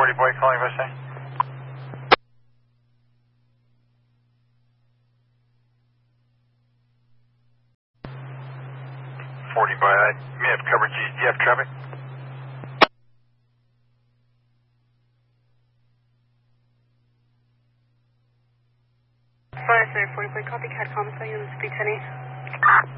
40 boy calling USA. 40 boy, I may have coverage. Do you have traffic? Sorry, 40 boy, copycat, common, so you speak to me.